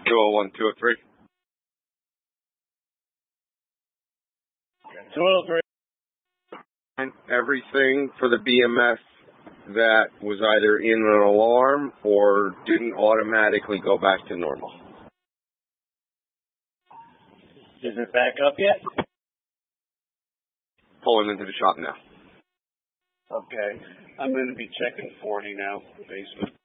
201, 203. 203. Everything for the BMS that was either in an alarm or didn't automatically go back to normal. Is it back up yet? Pulling into the shop now. Okay. I'm going to be checking 40 now, basement.